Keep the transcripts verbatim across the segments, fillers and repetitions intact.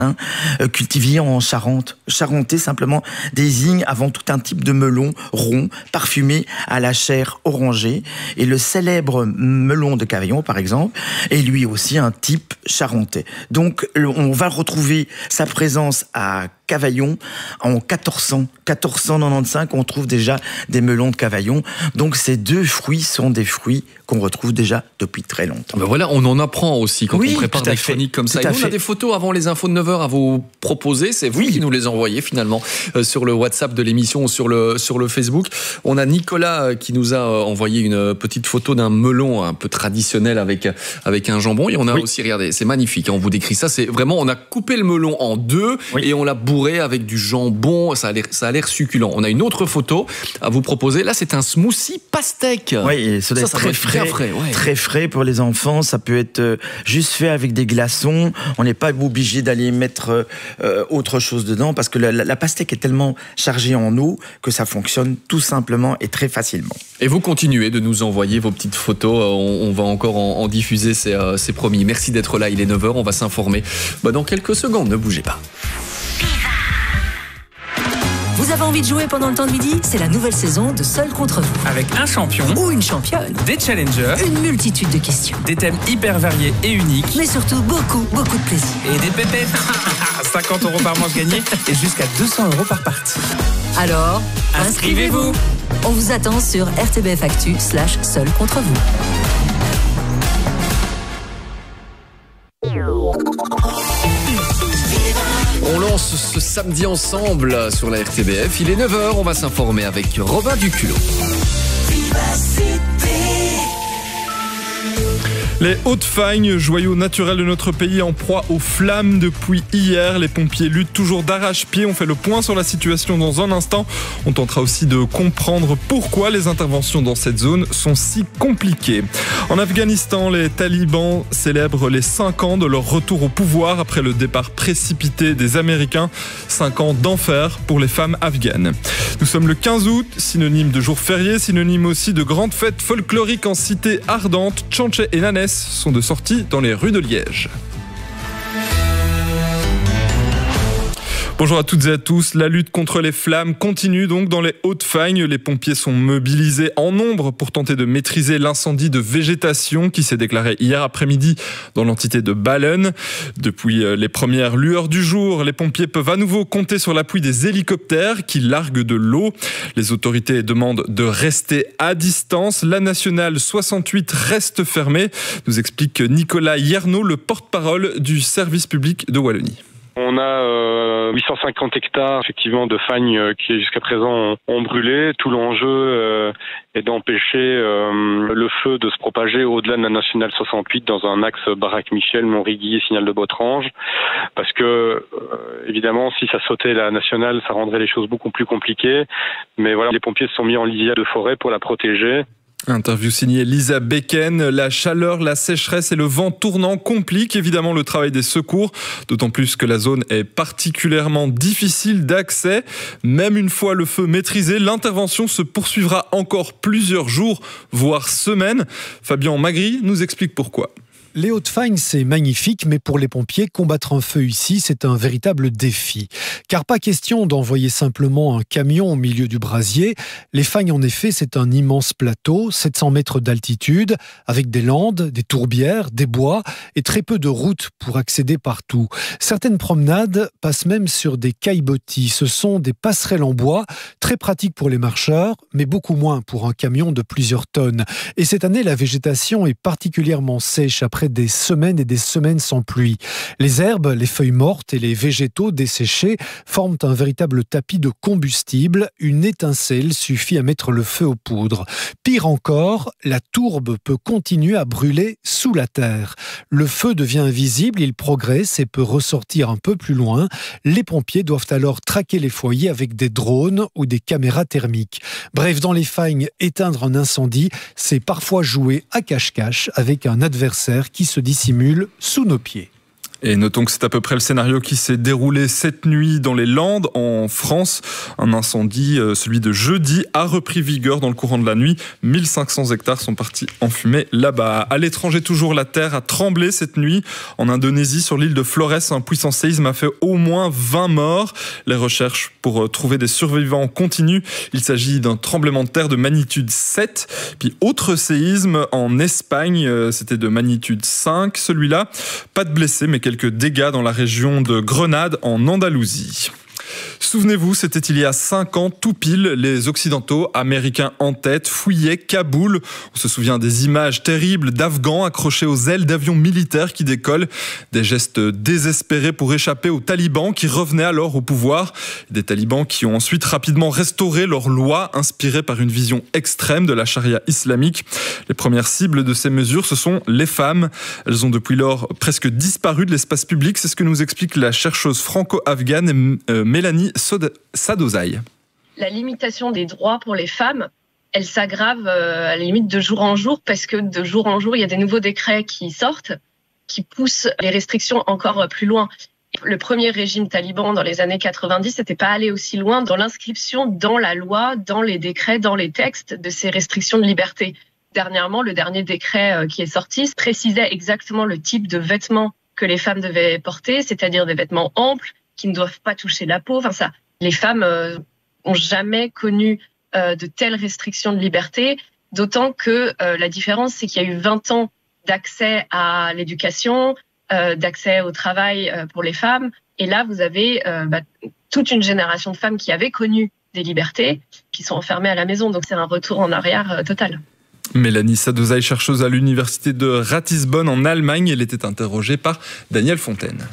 Hein, euh, cultivé en Charente. Charentais simplement désigne avant tout un type de melon rond, parfumé à la chair orangée. Et le célèbre melon de Cavaillon, par exemple, est lui aussi un type charentais. Donc on va retrouver sa présence à Cavaillon en quatorze cents, quatorze cent quatre-vingt-quinze, on trouve déjà des melons de Cavaillon. Donc ces deux fruits sont des fruits qu'on retrouve déjà depuis très longtemps. Ben voilà, on en apprend aussi quand oui, on prépare des chroniques comme ça. Et nous, on a des photos avant les infos de neuf heures à vous proposer. C'est vous oui. qui nous les envoyez finalement euh, sur le WhatsApp de l'émission ou sur le, sur le Facebook. On a Nicolas qui nous a envoyé une petite photo d'un melon un peu traditionnel avec, avec un jambon. Et on a oui. aussi, regardez, c'est magnifique. On vous décrit ça. C'est vraiment, on a coupé le melon en deux oui. et on l'a bourré avec du jambon. Ça a l'air, ça a l'air succulent. On a une autre photo à vous proposer. Là, c'est un smoothie pastèque. Oui, et ça, ça c'est très frais. Frais, ouais. Très frais pour les enfants, ça peut être juste fait avec des glaçons, on n'est pas obligé d'aller mettre euh, autre chose dedans parce que la, la, la pastèque est tellement chargée en eau que ça fonctionne tout simplement et très facilement. Et vous continuez de nous envoyer vos petites photos, on, on va encore en, en diffuser, c'est, euh, c'est promis. Merci d'être là, il est neuf heures, on va s'informer bah, dans quelques secondes, ne bougez pas. Vous avez envie de jouer pendant le temps de midi? C'est la nouvelle saison de Seul contre vous. Avec un champion ou une championne, des challengers, une multitude de questions, des thèmes hyper variés et uniques, mais surtout beaucoup, beaucoup de plaisir. Et des pépettes. cinquante euros par manche gagnée et jusqu'à deux cents euros par partie. Alors, inscrivez-vous. inscrivez-vous. On vous attend sur R T B F Actu slash Seul contre vous. On lance ce samedi ensemble sur la R T B F. Il est neuf heures, on va s'informer avec Robin Duculot. Les Hauts-de-Fagne, joyau naturel de notre pays en proie aux flammes depuis hier. Les pompiers luttent toujours d'arrache-pied. On fait le point sur la situation dans un instant. On tentera aussi de comprendre pourquoi les interventions dans cette zone sont si compliquées. En Afghanistan, les talibans célèbrent les cinq ans de leur retour au pouvoir après le départ précipité des Américains. cinq ans d'enfer pour les femmes afghanes. Nous sommes le quinze août, synonyme de jour férié, synonyme aussi de grande fête folklorique en cité ardente. Tchanché et Nanès sont de sortie dans les rues de Liège. Bonjour à toutes et à tous. La lutte contre les flammes continue donc dans les Hauts-de-Fagne. Les pompiers sont mobilisés en nombre pour tenter de maîtriser l'incendie de végétation qui s'est déclaré hier après-midi dans l'entité de Ballen. Depuis les premières lueurs du jour, les pompiers peuvent à nouveau compter sur l'appui des hélicoptères qui larguent de l'eau. Les autorités demandent de rester à distance. La nationale soixante-huit reste fermée, nous explique Nicolas Yernaud, le porte-parole du service public de Wallonie. On a euh, huit cent cinquante hectares effectivement de fagnes euh, qui jusqu'à présent ont, ont brûlé. Tout l'enjeu euh, est d'empêcher euh, le feu de se propager au-delà de la nationale soixante-huit dans un axe Baraque-Michel, Montriguier, Signal de Botrange. Parce que euh, évidemment, si ça sautait la nationale, ça rendrait les choses beaucoup plus compliquées. Mais voilà, les pompiers se sont mis en lisière de forêt pour la protéger. Interview signée Lisa Becken. La chaleur, la sécheresse et le vent tournant compliquent évidemment le travail des secours, d'autant plus que la zone est particulièrement difficile d'accès. Même une fois le feu maîtrisé, l'intervention se poursuivra encore plusieurs jours, voire semaines. Fabien Magri nous explique pourquoi. Les Hauts-de-Fagne, c'est magnifique, mais pour les pompiers, combattre un feu ici, c'est un véritable défi. Car pas question d'envoyer simplement un camion au milieu du brasier. Les Fagnes, en effet, c'est un immense plateau, sept cents mètres d'altitude, avec des landes, des tourbières, des bois et très peu de routes pour accéder partout. Certaines promenades passent même sur des caillebotis. Ce sont des passerelles en bois, très pratiques pour les marcheurs, mais beaucoup moins pour un camion de plusieurs tonnes. Et cette année, la végétation est particulièrement sèche après des semaines et des semaines sans pluie. Les herbes, les feuilles mortes et les végétaux desséchés forment un véritable tapis de combustible. Une étincelle suffit à mettre le feu aux poudres. Pire encore, la tourbe peut continuer à brûler sous la terre. Le feu devient invisible, il progresse et peut ressortir un peu plus loin. Les pompiers doivent alors traquer les foyers avec des drones ou des caméras thermiques. Bref, dans les Fagnes, éteindre un incendie, c'est parfois jouer à cache-cache avec un adversaire qui se dissimule sous nos pieds. Et notons que c'est à peu près le scénario qui s'est déroulé cette nuit dans les Landes, en France. Un incendie, celui de jeudi, a repris vigueur dans le courant de la nuit. mille cinq cents hectares sont partis en fumée là-bas. À l'étranger, toujours, la terre a tremblé cette nuit. En Indonésie, sur l'île de Flores, un puissant séisme a fait au moins vingt morts. Les recherches pour trouver des survivants continuent. Il s'agit d'un tremblement de terre de magnitude sept. Puis autre séisme en Espagne, c'était de magnitude cinq. Celui-là, pas de blessés, mais quelques dégâts dans la région de Grenade, en Andalousie. Souvenez-vous, c'était il y a cinq ans, tout pile, les Occidentaux, Américains en tête, fouillaient Kaboul. On se souvient des images terribles d'Afghans accrochés aux ailes d'avions militaires qui décollent. Des gestes désespérés pour échapper aux talibans qui revenaient alors au pouvoir. Des talibans qui ont ensuite rapidement restauré leurs lois inspirées par une vision extrême de la charia islamique. Les premières cibles de ces mesures, ce sont les femmes. Elles ont depuis lors presque disparu de l'espace public. C'est ce que nous explique la chercheuse franco-afghane euh, Mélanie Sadozai. La limitation des droits pour les femmes, elle s'aggrave euh, à la limite de jour en jour, parce que de jour en jour, il y a des nouveaux décrets qui sortent, qui poussent les restrictions encore plus loin. Le premier régime taliban dans les années quatre-vingt-dix n'était pas allé aussi loin dans l'inscription dans la loi, dans les décrets, dans les textes de ces restrictions de liberté. Dernièrement, le dernier décret qui est sorti précisait exactement le type de vêtements que les femmes devaient porter, c'est-à-dire des vêtements amples, qui ne doivent pas toucher la peau. Enfin, ça, les femmes euh, ont jamais connu euh, de telles restrictions de liberté, d'autant que euh, la différence, c'est qu'il y a eu vingt ans d'accès à l'éducation, euh, d'accès au travail euh, pour les femmes. Et là, vous avez euh, bah, toute une génération de femmes qui avaient connu des libertés, qui sont enfermées à la maison. Donc, c'est un retour en arrière euh, total. Mélanie Sadozai, chercheuse à l'université de Ratisbonne en Allemagne. Elle était interrogée par Daniel Fontaine.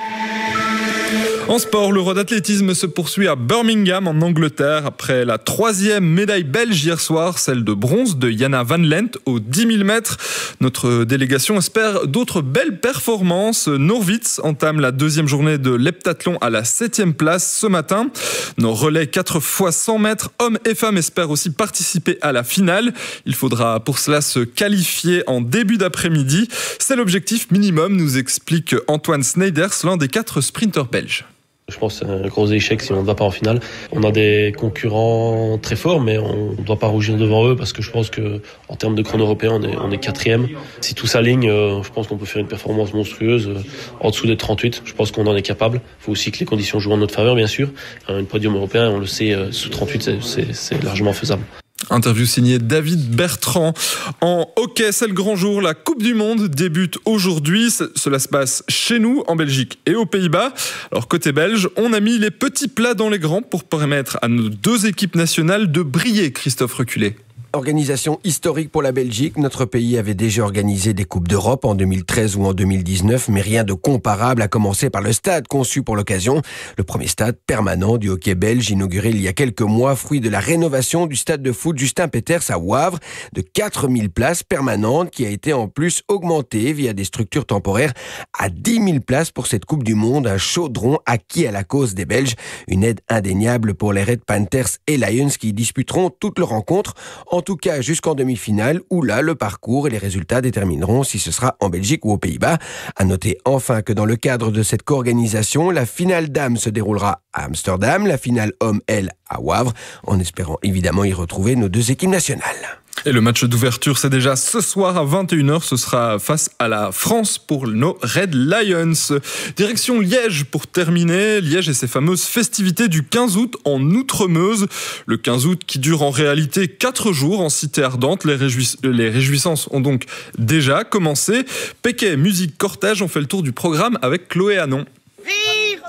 En sport, l'Euro d'athlétisme se poursuit à Birmingham en Angleterre après la troisième médaille belge hier soir, celle de bronze de Jana Van Lent aux dix mille mètres. Notre délégation espère d'autres belles performances. Norwitz entame la deuxième journée de l'heptathlon à la septième place ce matin. Nos relais quatre fois cent mètres, hommes et femmes, espèrent aussi participer à la finale. Il faudra pour cela se qualifier en début d'après-midi. C'est l'objectif minimum, nous explique Antoine Sneiders, l'un des quatre sprinteurs belges. Je pense que c'est un gros échec si on ne va pas en finale. On a des concurrents très forts, mais on ne doit pas rougir devant eux parce que je pense qu'en termes de chrono européen, on est, on est quatrième. Si tout s'aligne, je pense qu'on peut faire une performance monstrueuse en dessous des trente-huit. Je pense qu'on en est capable. Il faut aussi que les conditions jouent en notre faveur, bien sûr. Un podium européen, on le sait, sous trente-huit, c'est, c'est, c'est largement faisable. Interview signée David Bertrand. En hockey, c'est le grand jour. La Coupe du Monde débute aujourd'hui. Cela se passe chez nous, en Belgique et aux Pays-Bas. Alors, côté belge, on a mis les petits plats dans les grands pour permettre à nos deux équipes nationales de briller, Christophe Reculé. Organisation historique pour la Belgique. Notre pays avait déjà organisé des Coupes d'Europe en deux mille treize ou en deux mille dix-neuf, mais rien de comparable, à commencer par le stade conçu pour l'occasion. Le premier stade permanent du hockey belge, inauguré il y a quelques mois, fruit de la rénovation du stade de foot Justin Peters à Wavre, de quatre mille places permanentes, qui a été en plus augmentée via des structures temporaires à dix mille places pour cette Coupe du Monde, un chaudron acquis à la cause des Belges. Une aide indéniable pour les Red Panthers et Lions qui disputeront toutes leurs rencontres, en tout cas jusqu'en demi-finale, où là, le parcours et les résultats détermineront si ce sera en Belgique ou aux Pays-Bas. À noter enfin que dans le cadre de cette co-organisation, la finale dames se déroulera à Amsterdam, la finale homme, elle, à Wavre, en espérant évidemment y retrouver nos deux équipes nationales. Et le match d'ouverture, c'est déjà ce soir à vingt et une heures. Ce sera face à la France pour nos Red Lions. Direction Liège pour terminer. Liège et ses fameuses festivités du quinze août en Outremeuse. Le quinze août qui dure en réalité quatre jours en cité ardente. Les, réjouiss- les réjouissances ont donc déjà commencé. Péquet, musique, cortège, on fait le tour du programme avec Chloé Hanon. Vive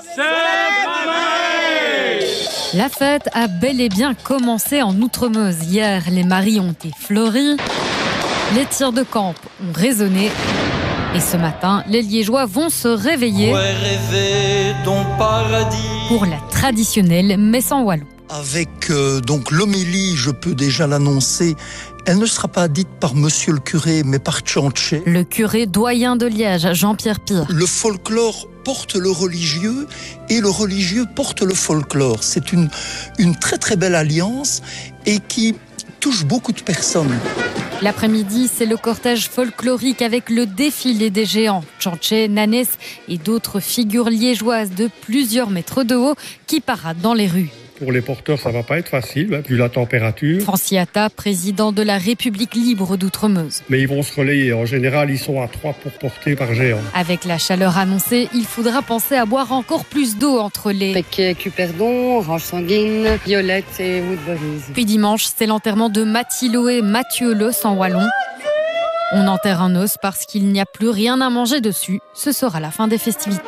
Saint-Marie! La fête a bel et bien commencé en Outremeuse. Hier, les maris ont effleuri, les tirs de camp ont résonné. Et ce matin, les Liégeois vont se réveiller ouais, rêver ton paradis. Pour la traditionnelle messe en wallon. Avec euh, donc l'homélie, je peux déjà l'annoncer, elle ne sera pas dite par monsieur le curé, mais par Tchantché. Le curé doyen de Liège, Jean-Pierre Pire. Le folklore porte le religieux et le religieux porte le folklore. C'est une, une très très belle alliance et qui touche beaucoup de personnes. L'après-midi, c'est le cortège folklorique avec le défilé des géants. Tchanché, Nanès et d'autres figures liégeoises de plusieurs mètres de haut qui paradent dans les rues. Pour les porteurs, ça ne va pas être facile, hein, vu la température. Franciata, président de la République libre d'Outremeuse. Mais ils vont se relayer. En général, ils sont à trois pour porter par géant. Avec la chaleur annoncée, il faudra penser à boire encore plus d'eau entre les... Péquet, Cuperdon, Orange Sanguine, Violette et Woodberries. Puis dimanche, c'est l'enterrement de Mathiloé Mathieu Leus en Wallon. On enterre un os parce qu'il n'y a plus rien à manger dessus. Ce sera la fin des festivités.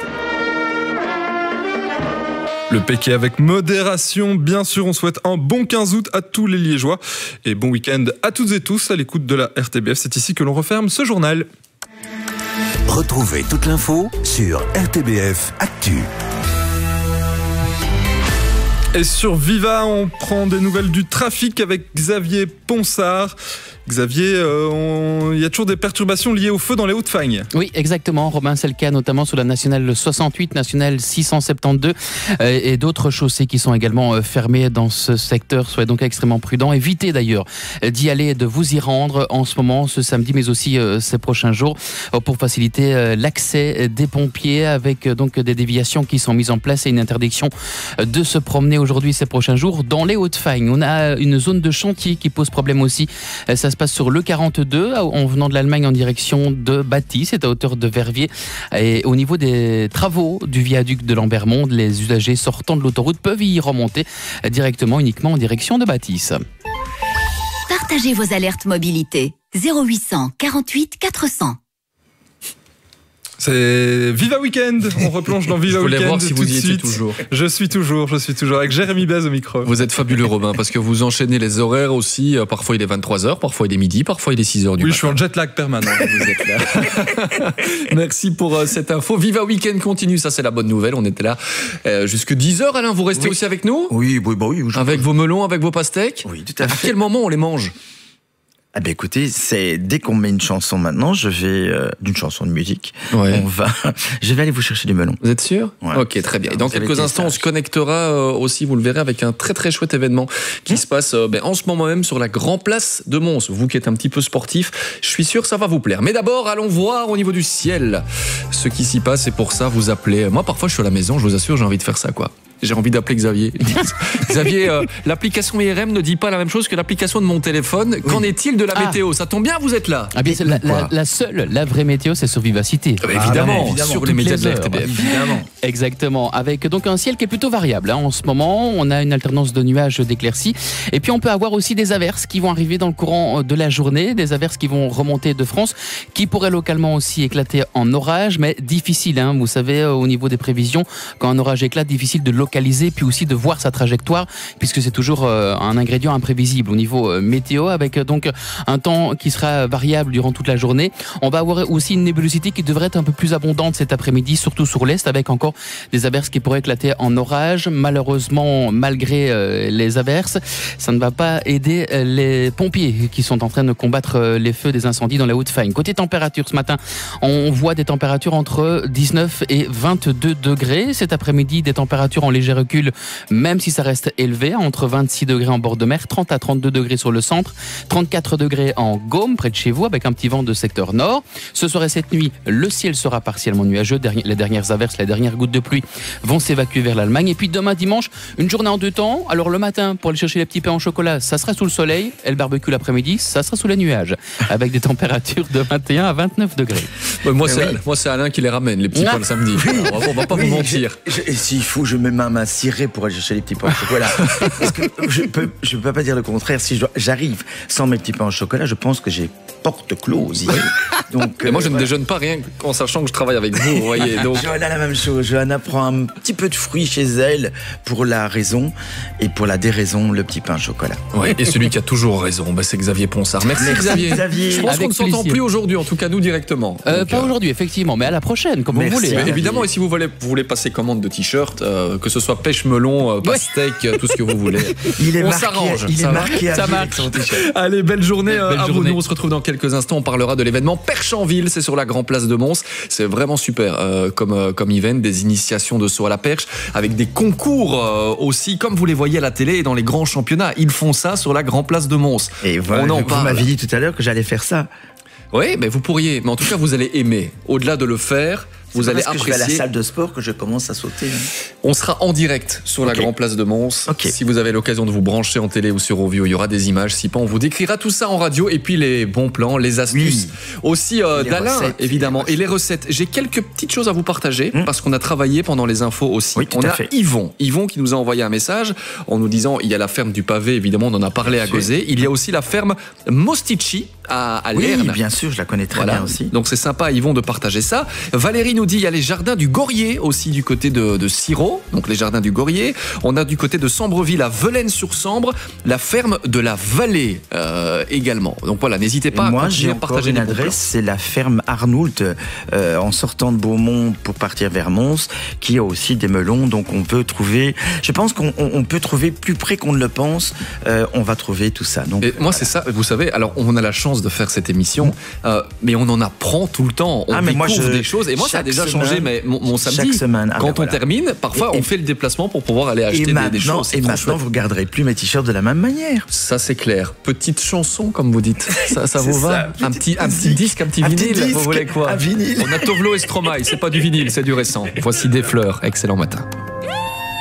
Le Péquet avec modération, bien sûr, on souhaite un bon quinze août à tous les Liégeois et bon week-end à toutes et tous à l'écoute de la R T B F. C'est ici que l'on referme ce journal. Retrouvez toute l'info sur R T B F Actu. Et sur Viva, on prend des nouvelles du trafic avec Xavier Ponsard. Xavier, euh, on... il y a toujours des perturbations liées au feu dans les Hauts-de-Fagne. Oui, exactement. Robin, c'est le cas notamment sur la nationale soixante-huit, nationale six cent soixante-douze euh, et d'autres chaussées qui sont également euh, fermées dans ce secteur. Soyez donc extrêmement prudents. Évitez d'ailleurs d'y aller et de vous y rendre en ce moment, ce samedi, mais aussi euh, ces prochains jours, euh, pour faciliter euh, l'accès des pompiers avec euh, donc des déviations qui sont mises en place et une interdiction euh, de se promener aujourd'hui ces prochains jours dans les Hauts-de-Fagne. On a une zone de chantier qui pose problème aussi. Euh, ça se passe sur le quarante-deux en venant de l'Allemagne en direction de Bâti, c'est à hauteur de Verviers. Et au niveau des travaux du viaduc de Lambermont, les usagers sortant de l'autoroute peuvent y remonter directement uniquement en direction de Bâtisse. Partagez vos alertes mobilité. zéro huit cent quarante-huit quatre cents. C'est Viva Weekend. On replonge dans Viva Weekend. Je voulais voir si tout vous de y étiez suite. toujours. Je suis toujours, je suis toujours avec Jérémy Bez au micro. Vous êtes fabuleux, Robin, parce que vous enchaînez les horaires aussi. Parfois il est vingt-trois heures, parfois il est midi, parfois il est six heures du oui, matin. Oui, je suis en jet lag permanent. Vous êtes là. Merci pour euh, cette info. Viva Weekend continue, ça c'est la bonne nouvelle. On était là euh, jusque dix heures. Alain, vous restez oui. aussi avec nous? Oui, oui, bah oui. Avec vos melons, avec vos pastèques? Oui, tout à fait. À quel moment on les mange? Ah ben écoutez, c'est dès qu'on met une chanson maintenant, je vais euh, d'une chanson de musique, ouais. on va, je vais aller vous chercher du melon. Vous êtes sûr? Ouais. Ok, très bien. Et dans vous quelques instants, on se connectera euh, aussi, vous le verrez, avec un très très chouette événement qui mmh. se passe euh, ben, en ce moment même sur la Grand Place de Mons. Vous qui êtes un petit peu sportif, je suis sûr que ça va vous plaire. Mais d'abord, allons voir au niveau du ciel ce qui s'y passe. Et pour ça, vous appelez. Moi, parfois, je suis à la maison, je vous assure, j'ai envie de faire ça, quoi. J'ai envie d'appeler Xavier. Xavier, euh, l'application I R M ne dit pas la même chose que l'application de mon téléphone. Oui. Qu'en est-il de la ah. météo? Ça tombe bien, vous êtes là. Ah bien, la, la, la seule, la vraie météo, c'est sur Vivacité. Ah, bah, évidemment, ah, évidemment, sur les médias de la R T B F. Évidemment. Exactement. Avec donc un ciel qui est plutôt variable. Hein. En ce moment, on a une alternance de nuages d'éclaircies. Et puis, on peut avoir aussi des averses qui vont arriver dans le courant de la journée. Des averses qui vont remonter de France, qui pourraient localement aussi éclater en orage, mais difficile. Hein. Vous savez, au niveau des prévisions, quand un orage éclate, difficile de localiser, puis aussi de voir sa trajectoire, puisque c'est toujours euh, un ingrédient imprévisible au niveau euh, météo, avec euh, donc un temps qui sera variable durant toute la journée. On va avoir aussi une nébulosité qui devrait être un peu plus abondante cet après-midi, surtout sur l'est, avec encore des averses qui pourraient éclater en orage. Malheureusement, malgré euh, les averses, ça ne va pas aider euh, les pompiers qui sont en train de combattre euh, les feux des incendies dans la Haute-Fagne. Côté température, ce matin, on voit des températures entre dix-neuf et vingt-deux degrés. Cet après-midi, des températures en léger recul, même si ça reste élevé, entre vingt-six degrés en bord de mer, trente à trente-deux degrés sur le centre, trente-quatre degrés en Gaume, près de chez vous, avec un petit vent de secteur nord. Ce soir et cette nuit, le ciel sera partiellement nuageux. Les dernières averses, les dernières gouttes de pluie vont s'évacuer vers l'Allemagne. Et puis demain dimanche, une journée en deux temps. Alors le matin, pour aller chercher les petits pains au chocolat, ça sera sous le soleil. Et le barbecue l'après-midi, ça sera sous les nuages, avec des températures de vingt et un à vingt-neuf degrés. Ouais, moi, c'est, oui. moi, c'est Alain qui les ramène, les petits pains le samedi. On va, on va pas oui, vous mentir. Je, je, et s'il faut, je mets ma main cirée pour aller chercher les petits pains au chocolat. Parce que je peux, je peux pas dire le contraire. Si je, j'arrive sans mes petits pains au chocolat, je pense que j'ai porte close. Donc, et euh, moi, je ne voilà. déjeune pas rien qu'en sachant que je travaille avec vous, vous voyez. Donc... Johanna, la même chose. Johanna prend un petit peu de fruits chez elle pour la raison et pour la déraison, le petit pain au chocolat. Ouais, et celui qui a toujours raison, bah, c'est Xavier Ponsard. Merci, Merci Xavier. Xavier. Je pense avec qu'on ne s'entend plus aujourd'hui, en tout cas nous directement. Euh, donc, pas euh... aujourd'hui, effectivement, mais à la prochaine, comme Merci, vous voulez. Hein. Évidemment, et si vous voulez, vous voulez passer commande de t-shirts, euh, que ce soit pêche melon, euh, pastèque, ouais. tout ce que vous voulez. Il est on marqué, s'arrange. Il ça est va marqué. Ça marche. Allez, belle journée belle à journée. vous. Nous, on se retrouve dans quelques quelques instants, on parlera de l'événement Perche en ville. C'est sur la Grand Place de Mons. C'est vraiment super euh, comme, euh, comme event, des initiations de saut à la perche avec des concours euh, aussi, comme vous les voyez à la télé et dans les grands championnats. Ils font ça sur la Grand Place de Mons. Et voilà, on en parle. Vous m'avez dit tout à l'heure que j'allais faire ça. Oui, mais vous pourriez. Mais en tout cas, vous allez aimer. Au-delà de le faire, vous allez parce apprécier. Que je vais à la salle de sport que je commence à sauter. On sera en direct sur okay. la Grand Place de Mons. Okay. Si vous avez l'occasion de vous brancher en télé ou sur Ovio, il y aura des images. Si pas, on vous décrira tout ça en radio. Et puis les bons plans, les astuces. Oui. Aussi euh, d'Alain, recettes, évidemment. Les et les recettes. J'ai quelques petites choses à vous partager mmh. parce qu'on a travaillé pendant les infos aussi. Oui, tout on à a fait. Yvon. Yvon qui nous a envoyé un message en nous disant il y a la ferme du Pavé, évidemment, on en a parlé bien à Gauzé. Il y a aussi la ferme Mostici à, à oui, Lerne. Oui, bien sûr, je la connais très voilà. bien aussi. Donc c'est sympa, Yvon, de partager ça. Valérie nous dit il y a les jardins du Gorier aussi du côté de, de Sirot, donc les jardins du Gorier. On a du côté de Sambreville à Velaines-sur-Sambre, la ferme de la Vallée euh, également. Donc voilà, n'hésitez pas Et à moi, continuer j'ai à partager une adresse, c'est la ferme Arnoult euh, en sortant de Beaumont pour partir vers Mons, qui a aussi des melons. Donc on peut trouver, je pense qu'on on, on peut trouver plus près qu'on ne le pense. Euh, on va trouver tout ça. Donc et moi, voilà. c'est ça. Vous savez, alors on a la chance de faire cette émission, mmh. euh, mais on en apprend tout le temps. On ah, mais découvre moi, je, des choses. Et moi, ça a déjà semaine, changé. Mais mon, mon samedi, chaque semaine. Ah, quand ben on voilà. termine, parfois et, on fait le déplacement pour pouvoir aller acheter et des, des choses. Et maintenant, vous garderez plus mes t-shirts de la même manière. Ça, c'est clair. Petite chanson, comme vous dites. Ça, ça vous va ça, un, petit, un petit disque, un petit un vinyle. Petit disque, vous voulez quoi un vinyle. On a Tovlo et Stromae. C'est pas du vinyle, c'est du récent. Voici Des fleurs. Excellent matin.